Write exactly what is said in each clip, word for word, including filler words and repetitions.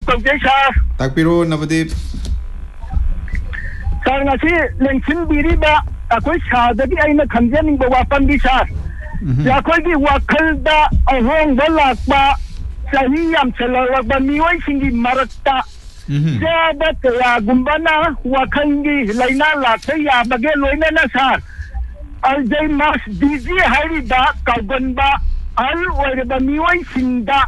tawjai sir takpiro Navadip sir ngasi lengsin biri ba akoi sadagi aina khamjaning ba wapan bi sir ya koi gi wakhal da ahong ba lakba sahi yam chalawak ba miwai singi marakta ja ba ya gumbana wakhangi laina lakta ya bage loina na sir Alzheimer's disease hari da kaugan ba al oire ba miwai sinda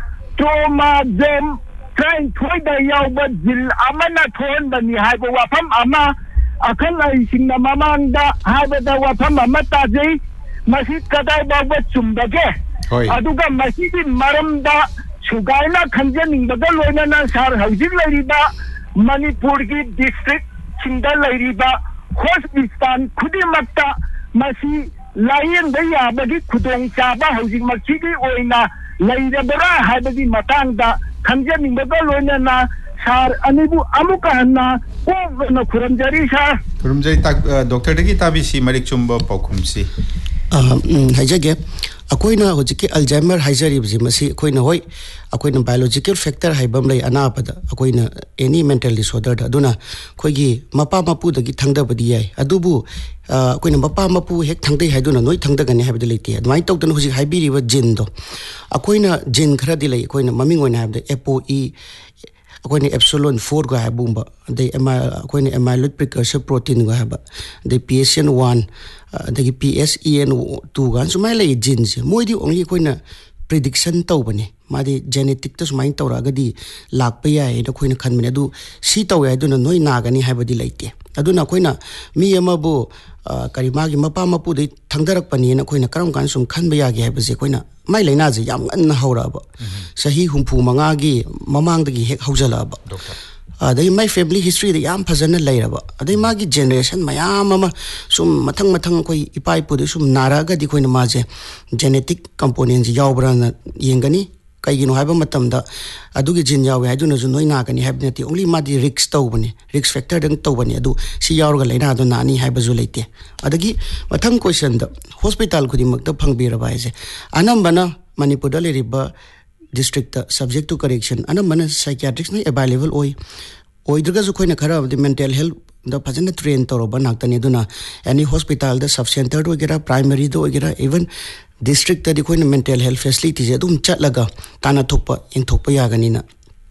trauma jam train thoi da yaw ba jil amana thon ba ni hai ba wafam ama akan ai sinna mamang da hai ba da wafam ama ta jai masjid kadai ba ba chumbage aduga masjid maram da sugaina khanjaning ba loina na sar haujin lari ba manipur ki district sinda lari ba hospital khudi makta masi layen da ya ba gi khudong cha ba haujin makchi gi oina laida bara haibagi matang da khanjaning ba loina na sar anibu amuka na ko na kuramjari sar kuramjari tak doctor dagi tabi si marik chumba paukhumsi haijage akoina hojiki alzheimer haijari bji masi akoina hoi akoina biological factor haibam lei anapada akoina any mental disorder da duna khoigi mapa mapu dagi thangda badi yai adubu akoina mapa mapu hek thangdai haiduna noi thangda gani habda leite admai tawdana hoji haibiri ba jin do akoina jin khara di lei akoina maming oina habda apo e akoina epsilon four ga habumba de akoina amyloid precursor protein ga haba de P S N one the P S E N two gan sumai lei genes moi di only koina prediction tawbani madi genetic to sumai tawragadi lakpa yai da koina khanmene adu si taw yai duna noi nagani haibadi leite aduna koina mi amabu karimagi mapa mapu de thangdarak pani na koina karam kan sum khanba yagi haibase koina mai leina je yam an hauraba sahi humpu mangagi mamangdagi hek haujalaba adai my family history da yam phajana leiraba adai magi generation mayam ama sum mathang mathang koi ipai pu de sum naraga di koina maje genetic components yawbra na yengani kaigino haiba matamda adugi jin yawe aduna ju noina kani habneti only madi risk tawbani risk factor dang tawbani adu si yawrga leina adu nani haiba ju leite adagi mathang question da hospital khudi makta phangbira baise anambana manipur da leriba district subject to correction anambana psychiatrists na available oi oidraga ju khoina khara the mental health the phajana train toroba naktani duna any hospital the sub center do gera primary do gera even district the khoina mental health facility je dum chatlaga tana thokpa in thokpa yagani na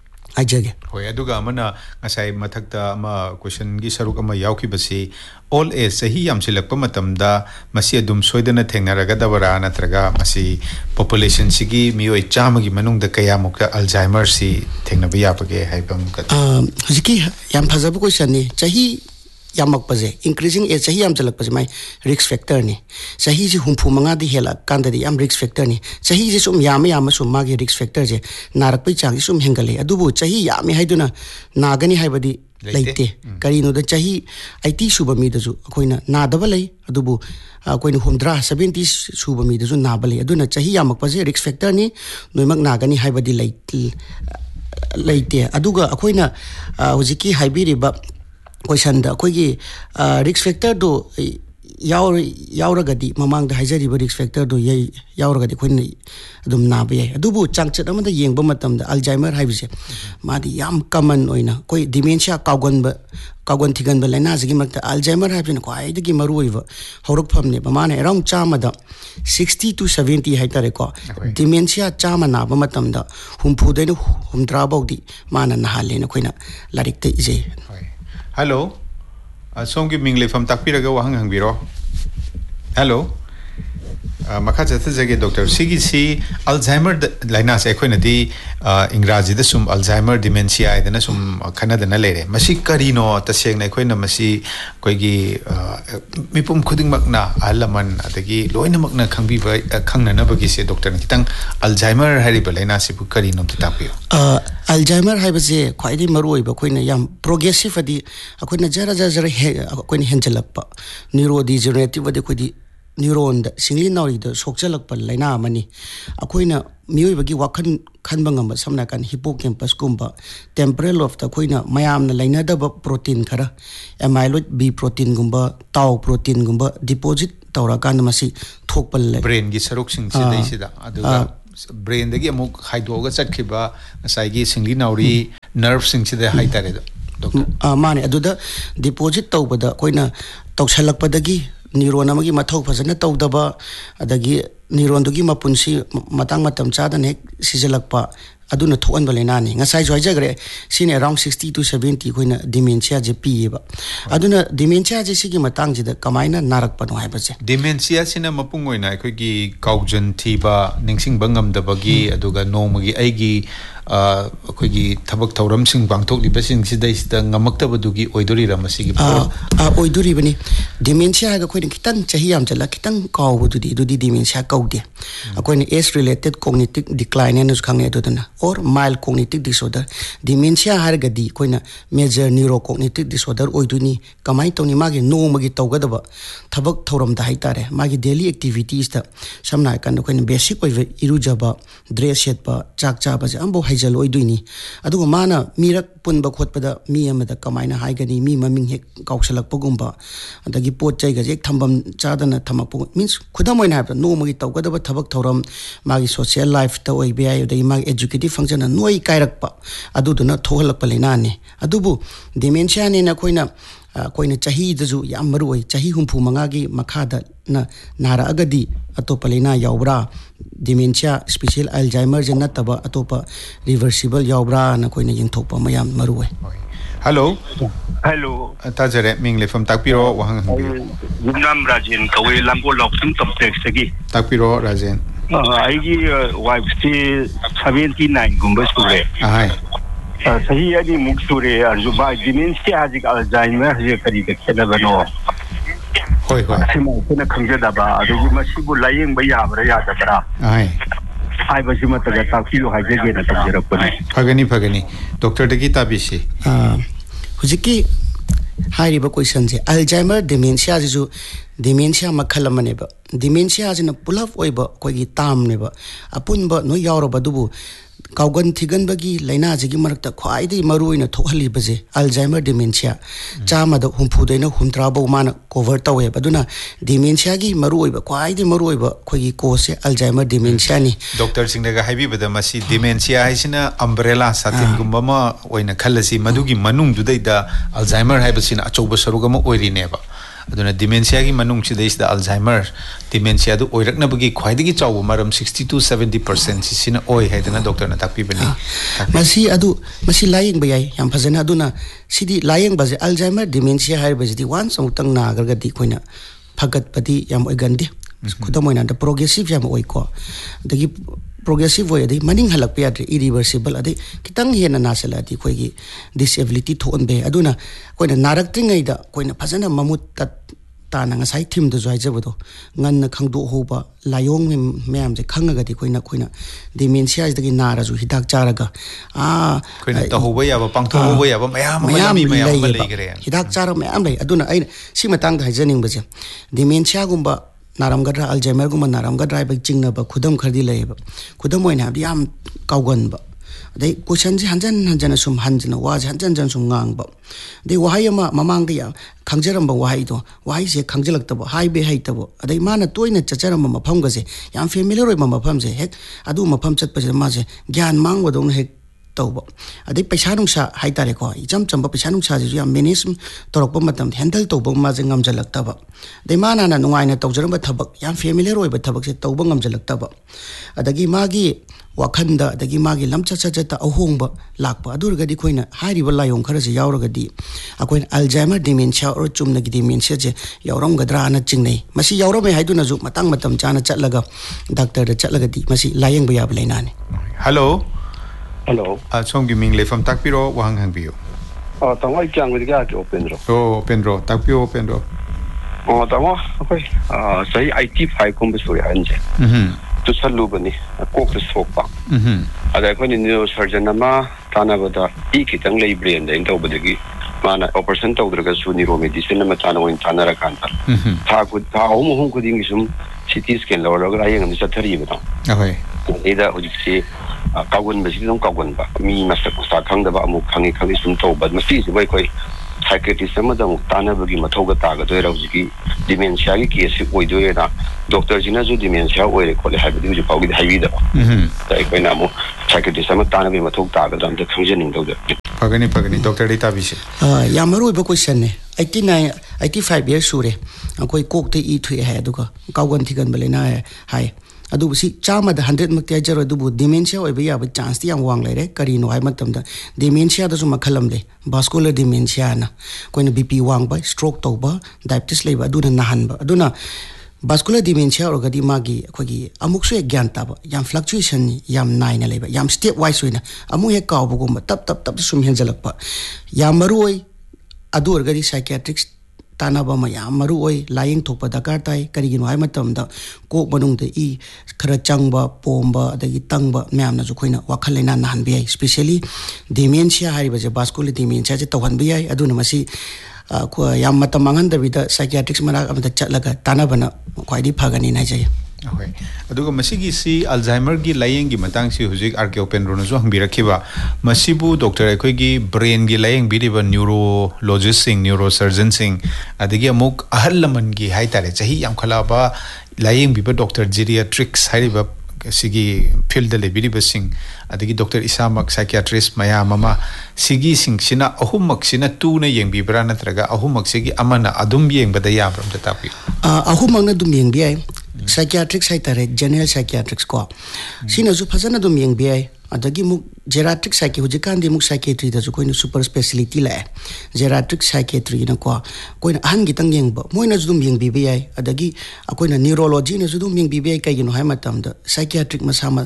ajage hoi aduga amana ngasai mathakta ama question gi saruk ama yauki basi all age sahi yamsilakpa matamda masi adum soidana thengnaraga dabara natraga masi population sigi mioi chama gi manung da kaya mukta alzheimer si thengna biya page haibam ka uh hojiki yam phajabu question ni chahi yamak paje increasing age sahi yam chalak paje mai risk factor ni sahi ji humpu manga di hela kanda di yam risk factor ni sahi ji sum yam yam sum magi risk factor je narak pai chang sum hengale adubu chahi yam haiduna nagani haibadi leite karino da chahi eighty suba mi da ju koina na dabalai adubu koina humdra seventy suba mi da ju na balai aduna chahi yamak paje risk factor ni noimak nagani haibadi leite leite aduga koina hojiki haibiri ba question da koigi risk factor do yaur yauragadi mamang da hajari ba risk factor do yai yauragadi khoin adum na ba yai adubu changchat amada yengba matam da alzheimer haibise madi yam common oina koi dementia kaugon ba kaugon thigan ba laina jigi makta alzheimer haibine ko ai dagi maru oiba horok phamne bamane around chama da sixty to seventy haitare ko dementia chama na ba matam da humpu de humdra bawdi mana na hale na khoina larik te ije hello song gi mingle from takpiraga wahang hangbiro hello makha chatha jage doctor sigi si alzheimer laina se khoina di ingraji da sum alzheimer dementia idana sum khana dana lere masi karino taseng na khoina masi koigi mipum khuding makna alaman adagi loina makna khangbi ba khangna na bagi se doctor kitang alzheimer hari ba laina se bu karino tapio alzheimer haibase khwaidi maroi ba khoina yam progressive adi akoina jara jara akoina henjalakpa neurodegenerative adi khodi neuron da singli nauri da sokjalakpa laina amani akoina mioi bagi wakhan khanba ngam samna kan hippocampus kumba temporal lobe da koina mayam na laina da protein khara amyloid b protein gumba tau protein gumba deposit tawra kan masi thokpal brain gi saruk sing si dai sida aduga brain dagi amuk haidoga chatkhiba ngasai gi singli nauri nerve sing chide hai tare doctor ah mane aduda deposit tawbada koina tawsalakpadagi neuron amagi mathau phajana tawdaba adagi neuron dugi mapunsi matang matam chadan hek sijalakpa aduna thoan balena ni ngasai joi jagre sine around sixty to seventy koina dementia je pi ba aduna dementia je sigi matang je da kamaina narak pano hai baje dementia sina mapung oina khoi gi kaujan thiba ningsing bangam da bagi aduga nomagi aigi khoi gi thabak thauram sing bangthok liba sing sidai sida ngamakta badugi oidori ramasigi a oidori bani dementia ga khoi kitang chahi am chala kitang kaw bududi dudi dementia kaude akoina age related cognitive decline ne khang ne dudana or mild cognitive disorder dementia har gadi koina major neurocognitive disorder oiduni kamai toni magi no magi tawgadaba thabak thoram da haitare magi daily activities da samna kan koina basic oi irujaba dress setpa chak cha ba ambo haijal oiduni aduga mana mirak punba khotpada mi amada kamaina haigani mi maming hek kauksalak pagumba adagi pot chai ga jek thambam chadana thamapu means khudamoina ha no magi tawgadaba thabak thoram magi social life ta oi bi ayo dai magi educative function noi kairakpa aduduna thohalakpa lena ne adubu dementia ne na koina koina chahi daju yam maroi chahi humpu mangagi makhada na nara agadi atopa lena yaubra dementia special alzheimer je nataba atopa reversible yaubra na koina yingthokpa mayam maroi hello hello tajare mingle from takpiro wahang gumnam rajen kawe lambo loktum complex gi takpiro rajen aigi wife ti seventy-nine gumba sure ai sahi ani muk sure arjuba dementia hajik alzheimer je kari ka khela bano hoi hoi sima kuna khangja da ba adugi masibu layeng ba yabra ya da bra ai ai ba sima ta ta kilo haje ge na tabjara pone phagani phagani doctor de ki tabisi ah hujiki hairiba question je alzheimer dementia ju dementia makhala maneba dementia jina pulaf oiba koigi tam neba apunba no yawroba dubu kaugan thigan bagi laina jigi marakta khwaidai maruina thokhali baje alzheimer dementia chama da humpu deina humtra bo mana cover tawe baduna dementia gi maruiba khwaidai maruiba khogi kose alzheimer dementia ni doctor singda ga haibi bada masi dementia haisina umbrella satin gumba ma oina khalasi madugi manung du da alzheimer haibasina achoba sarugama oirineba aduna dementia gi manung chi deis da alzheimer dementia du oirakna bagi khwaidagi chawu maram sixty to seventy percent sina oi haidana doctor na takpi bani masi adu masi layeng bayai yam phajana aduna sidi layeng baje alzheimer dementia hai baje di once amutang na gargadi koina phagat padi yam oigande khudamoina da progressive yam oi ko dagi progressive way adi maning halak pe adre irreversible adi kitang hena nasala di khoi gi disability thon be aduna koina narak tringai da koina phajana mamut tat ta na ngasai thim du jai jabado ngan na khangdu hoba layong mem je khangaga di koina koina dementia dagi nara ju hidak charaga a koina ta hoba ya ba pangtho hoba ya ba mayam mayam mayam legre hidak chara mayam lei aduna ai si matang da hajaning baje dementia gumba naramgadra alzheimer gumba naramgadra ba jingna ba khudam khardi leba khudam oina bi am kaugan ba dei question ji hanjan hanjan sum hanjana wa hanjan jan sum ngang ba dei wahai ma mamang dia khangjaram ba wahai do wahai se khangjalak ta ba hai be hai ta ba dei mana toina chacharam ma pham ga se yam family roi ma pham se hek adu ma pham chat pa je ma se gyan mang wa dong hek tawba adai paisa nungsa hai tare ko ijam chamba paisa nungsa ji yam manage torok pa matam handle tawba ma je ngam jalak ta ba dei mana na nungai na tawjaram ba thabak yam family roi ba thabak se tawba ngam jalak ta ba adagi magi wakhanda adagi magi lamcha chacha ta ahongba lakpa adurgadi khoina hairiba layong khara je yauragadi akoin alzheimer dementia or chumna gi dementia je yauram gadra na chingnei masi yaurame haiduna ju matang matam chana chatlaga doctor da chatlaga di masi layeng ba yab laina ne hello hello a song gi mingle from takpiro wahang hang bio ah tangoi kyang gi ga jo pendro oh pendro takpio pendro oh tangwa akoi ah sai it five kum bisu ya anje mhm tu salu bani ko ko sopa mhm ada ko ni neurosurgeon ama tana bada i kitang lei brain da into badagi mana operation to draga su neuro medicine ma tana won tana ra kan mhm ta ku ta o mo hon ko ding sum ct scan lo lo ga yang ni sathari ba okay ida ujisi kagun basi dong kagun ba mi masak sa khang da ba amu khangi khangi sum to ba masi si bai koi psychiatrist sama da tana bagi mathau ga ta ga do ra ujiki dementia की case ओइदोयना doctor जिना जो dementia ओइरे खोले हाइबदि जो पाउगी हाइबीदा हम्म ताइ कोइना मो psychiatrist अमा तानबे मथौ तागदा अमते खंजनिंग दौदे Phagni Phagni doctor data बिसे या मरुइबो question ने eighty-nine eighty-five years sure akoi kok te i thui hai aduga kaugan thigan balena hai adu si chama da one hundred mak te jaro du dementia oi ba ya ba chance ti yang wang lai re kari no hai matam da dementia da su makhalam le vascular dementia na koina bp wang ba stroke to ba diabetes le ba adu na nahan ba adu na vascular dementia or gadi magi akogi amuk su gyan ta ba yam fluctuation yam nai na le ba yam step wise wina amu he kaw bu gum tap tap tap sum hen jalak ba yam maroi adu or gadi psychiatrics tana ba ma yam maroi lying thok pa dakar tai kari gi no hai matam da ko manung de i khara chang ba pom ba da gi tang ba myam na ju khoina wakhal leina nahan bi especially dementia hari ba je vascular dementia je tawhan bi ai adu na masi ko yam matam mangan da bida psychiatrics mara amda chatlaga tana bana khwaidi phagani na jai okay aduga masigi si alzheimer gi layeng gi matang si hujik arke open rono jo hangbi rakhiba masibu doctor ekoi gi brain gi layeng bi riba neurologist sing neurosurgeon sing adigi amuk ahal laman gi hai tare chahi yam khala ba layeng bi ba doctor geriatrics hariba sigi field le bi riba sing adigi doctor isamak psychiatrist maya mama sigi sing sina ahumak sina tu na yeng bi bra natraga ahumak sigi amana adum yeng bada ya bram ta tapi ahumak na dum yeng bi ai psychiatrics hai tare general psychiatrics ko sina ju phajana dum yeng bi ai adagi muk geriatric psychiatry hujikan de muk psychiatry da ju koina super specialty la geriatric psychiatry na ko koina han gi tang yeng ba moina ju dum yeng bi bi ai adagi koina neurology na ju dum yeng bi bi ai kai gi no hai matam da psychiatric masama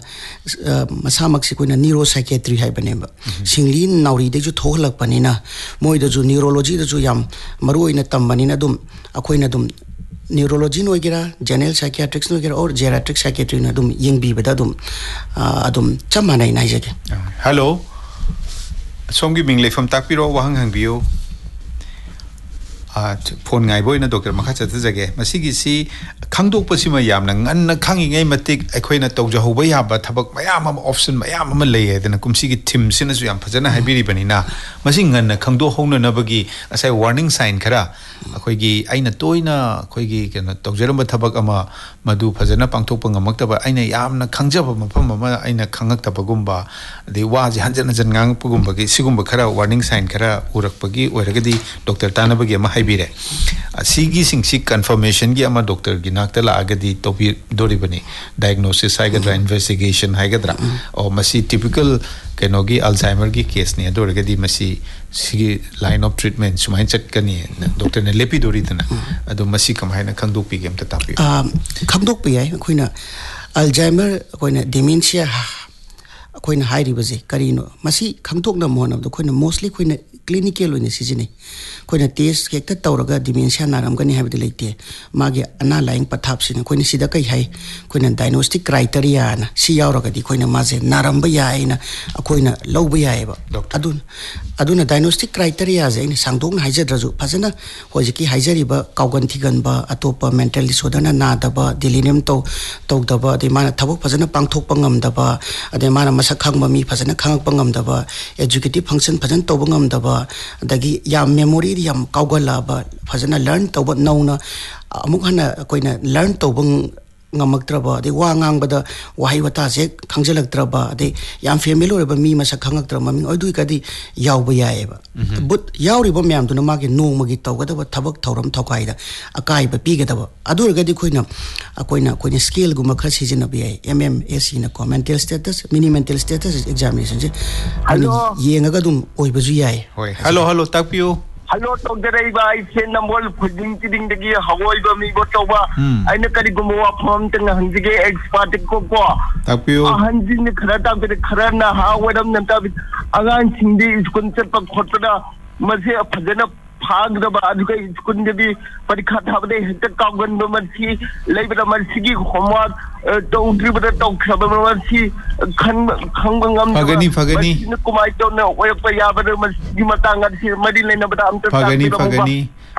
masamak si koina neuropsychiatry hai bane ba singli nauri de ju thohlak panina moi da ju neurology da ju yam maru ina tam banina dum akoina dum neurology no gira general psychiatrics no gira or geriatric psychiatry na dum yeng bi bada dum adum chamana ina jage hello somgi mingle from takpiro wahang hang bio a phone ngai boy na doctor makha chat jage masigi si khangdok pasima yamna ngan khangi ngai matik ekhoina tawja hoba ya ba thabak mayam am option mayam am lei edena kumsi gi thim sina su yam phajana haibiri banina masi ngan khangdo hongna nabagi asai warning sign khara akhoi gi aina toina akhoi gi kena tawjaram ba thabak ama madu phajana pangthok pa ngamak ba aina yamna khangjaba mafam ama aina khangak tabagumba de wa ji hanjan hanjan ngang pugumba gi sigumba khara warning sign khara urak pagi oiragadi doctor tanabagi ama bire asigi singsi confirmation gi ama doctor gi nakta la agadi topi dori bani diagnosis haigadra investigation haigadra or masi typical kenogi alzheimer gi case ni adorgadi masi sigi line of treatment sumai chat kani doctor ne lepi dori dana adu masi kamai na khangdok pi gem ta tapi um khangdok pi ai khoina alzheimer khoina dementia khoina hai ri baje karino masi khangdok na mon of khoina mostly khoina clinical oine sijini koina test hekta tawraga dementia naram gani habde leite magi ana lying pathap sina koina sida kai hai koina diagnostic criteria na si yawraga di koina maje naram ba ya ina koina lawba ya ba adun aduna diagnostic criteria je ni sangdong haijadra ju phajana hojiki haijari ba kaugan thigan ba atopa mental disorder na na da ba delirium to to da ba de mana thabuk phajana pangthok pangam da ba ade mana masak khangba mi phajana khangak pangam da ba executive function phajan to bangam da ba adagi yam memory yam kaugala ba phajana learn to ba nauna amuk hana koina learn to bang ngamaktra ba de wa ngang ba da wahai wata je khangjalaktra ba de yam family ore ba mi masa khangaktra mami oi dui ka di yaw ba yae ba but yawri ba myam tu na ma ge no ma gi taw ga da ba thabak thoram thokai da akai ba pi ga da ba adur ga di koina koina koina skill gu ma khra si jina bi ai mm s na mental status mini mental status examination je hello yenga ga dum oi ba ju yae hoi hello hello takpiu hello doctor ai ba ai chen namol phuding tiding dagi hawoi ba mi bo toba aina kari gumo wa phom tang hanjige expert ko ko takpiu hanji ni khara ta be khara na ha wadam nam ta agan singdi iskun se pa khotna mase phajana phagda ba adukai iskun de parikha thabde heta kaugan do marsi leibra marsi gi homework tongri bada tong khaba marsi khan khangbangam fagani fagani kumai to na oyak pa ya bada marsi gi matanga si madi lena bada am ta fagani fagani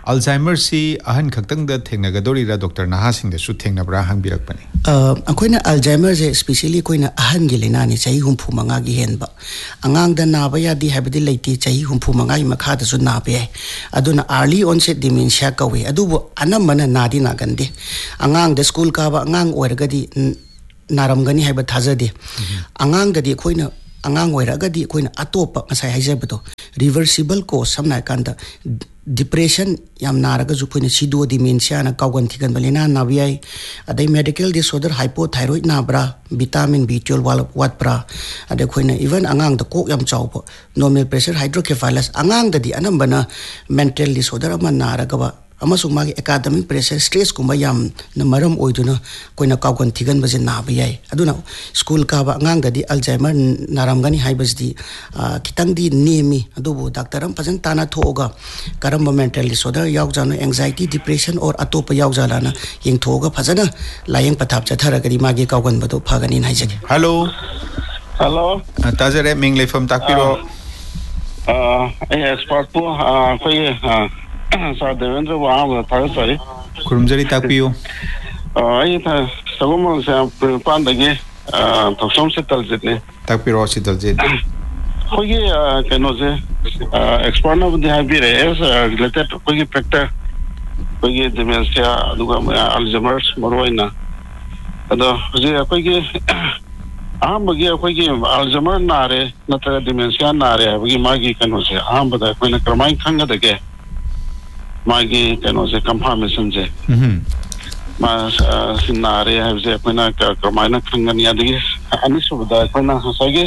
Alzheimer si ahan khaktang da thengnagadori ra Doctor Naha Singh da su thengnabra hangbirakpani. Uh, akoina Alzheimer je especially koina ahan gi lena ni chahi humpu manga gi henba. Angang da na ba ya di habidi leiti chahi humpu manga gi makha da su na be. Aduna early onset dementia kawe. Adubu anamana na di na gande. Angang da school ka ba angang oirgadi naramgani haiba thajade. Angang da di koina angang oiragadi koina atopa ngasai haijabado reversible cause samna kanda depression yam naraga ju koina sido dementia na kaugan thigan balena nabiai adai medical disorder hypothyroid na bra vitamin B twelve wal wat bra adai koina even angang da kok yam chawpo normal pressure hydrocephalus angang da di anambana mental disorder ama naraga ba amasung magi academic pressure stress kumba yam na maram oiduna koina kaugan thigan baje na bayai aduna school ka ba ngang da di Alzheimer naram gani haibas di kitang di nemi adubu doctor am pajan tana thoga karam mental disorder yaw jana anxiety depression or atopa yaw jala na yeng thoga phajana layeng pathap chathara gari magi kaugan bado phagani haijage. Hello hello tajare mingle from takpiro uh expert po koi Sir Devendra Waham Thari Kurumjari takpiyo ai tha sagom sa pan dage thoksom se taljit ne takpiro se taljit koi kano se expert na budi habi re is related koi factor koi dementia aduga Alzheimer's marwaina ado je koi ge aham bagi koi ge Alzheimer nare natra dementia nare bagi magi kano se aham bada koi na kramai khanga dage magi kano se confirmation je mhm ma sinare have je apna karmaina khangani adigi ani subda apna hasage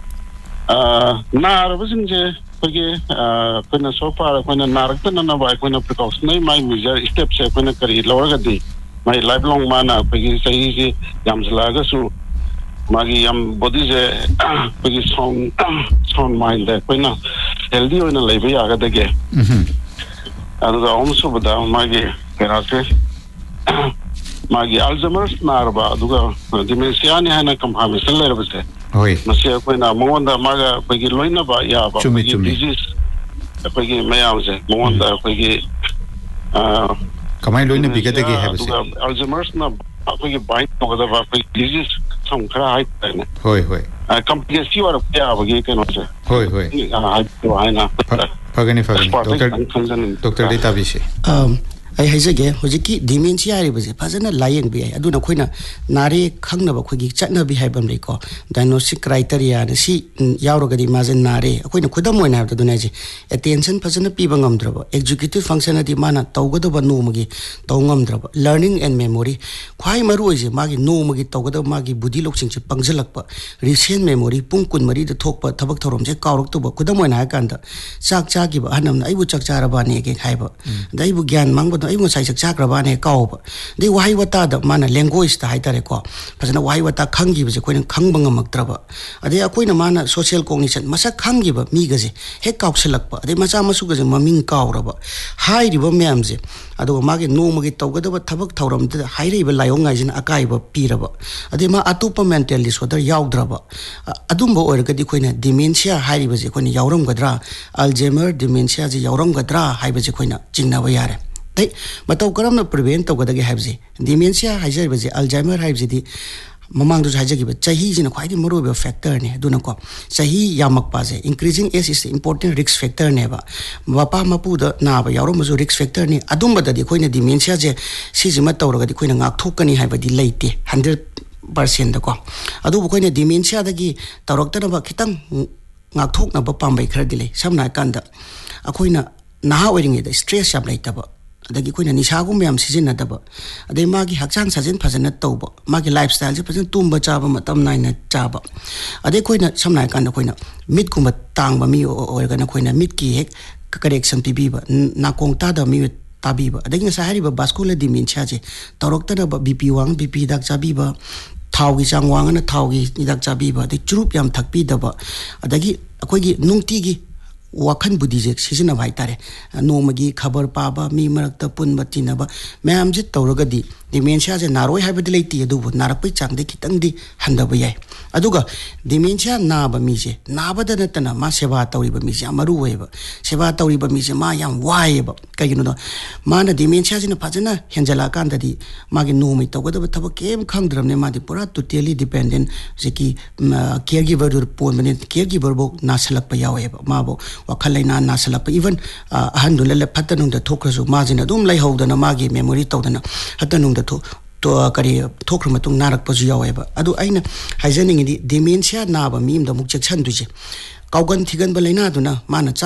nar basin je page apna so far apna narakta na ba apna precaution my major steps apna kari lawga di my lifelong mana page sahi je jamsla ga su magi yam body je page song song mind apna healthy ona lebe ya ga dege mhm aduga omso bada magi kenase magi Alzheimer's narba aduga dementia ni hana confirmation lerbase oi mase koina monda maga pagi loina ba ya ba pagi disease pagi mayamse monda pagi kamai loina bigade ge habase aduga Alzheimer's na pagi bind mogada ba pagi disease sam khara hai ne hoi hoi complicacy war ya bagi kenose hoi hoi ha to haina Pagani Pagani Doctor Doctor Data Bishi. Um, ai haijage hojiki dementia ri baje phajana layeng bi ai aduna khoina nare khangna ba khogi chatna bi haibam le ko diagnostic criteria na si yaurogadi majen nare khoina khudam moina da dunai ji attention phajana pi bangam draba executive function adi mana tawgada ba no magi tawngam draba learning and memory khwai maru je magi no magi tawgada magi budi lokching che pangjalak pa recent memory pung kun mari da thok pa thabak thorom je kaurok to ba khudam moina ha kan da chak cha gi ba hanam ai bu chak cha ra ba ne ge khai ba dai bu gyan mang ba ai mo sai sak chakra ne kaw ba dei wahai wata da mana language ta hai tare ko phajana wahai wata khangi ba je koin khang bang maktra ba ade akoina mana social cognition masa khangi ba mi ga je he kaw selak ba ade macha masu ga je maming kaw ra ba hai ri ba myam je ado ma ge no ma ge taw ga da ba thabak thauram da hai ri ba layong ngai jin akai ba pi ra ba ade ma atupa mental disorder yaw dra ba adum ba or ga di koina dementia hai ri ba je koina yawram gadra Alzheimer dementia je yawram gadra hai ba je koina chingna ba yare tai matau karamna prevent tawgadage habje dementia haijai baje Alzheimer haibje di mamang du haijagi ba chahi jina khwai di maro be factor ne aduna ko chahi yamak pa je increasing age is important risk factor ne ba bapa mapu da na ba yawro mazu risk factor ne adum ba da di khoina dementia je si jima tawraga di khoina ngak thokani haiba di leite one hundred percent da ko adu bu khoina dementia da gi tawrak ta ba khitang ngak thok na ba pambai khar dile samna kanda akhoina naha oiringe da stress yam laita ba adagi koina nisagum yam sijin nadaba adai magi hakchang sajin phajana tawba magi lifestyle je phajana tumba chaba matam naina chaba adai koina samnai kan koina mit kuma tangba mi organa koina mit ki hek correction pibiba nakong ta da mi tabiba adai nga sahari ba vascular dementia je torokta na ba bp wang bp dak chabiba thaugi changwang na thaugi dak chabiba adai churup yam thakpi daba adagi akoigi nungti gi wakhan budi je sijina bhai tare no magi khabar pa ba mi marak ta pun ba tina ba mayam je tawraga di dementia से नारोय हाइबदि लेती अदुबु नारपै चांगदि खितंगदि हंदब याय अदुगा dementia नाब मीजे नाबद नतना मा सेवा तौरिब Mize अमरु web सेवा तौरिब मीजे मा याम vibe कयिनो माना dementia जिना फजना हेंजला कांददि मागे नोमै तौगदब थबक केम खंगद्रमने मादि पुरा टोटली डिपेंडेंट जेकी केयर गिवर दुर पोनबने केयर गिवर बो नासलक यावेब माबो वखल लेना नासलक इवन अहन दुलले फतनुंग द थोखरसु माजिना दुम लैहौदना मागे मेमोरी तौदना हतनुंग द थो तो करी थोखर मतुंग नारक पजु यावेब अदु आइना हाइजनिंग दि डिमेंशिया नाबा मीम द मुक चेक्सन दुजे काउगन थिगन बलैना दुना माना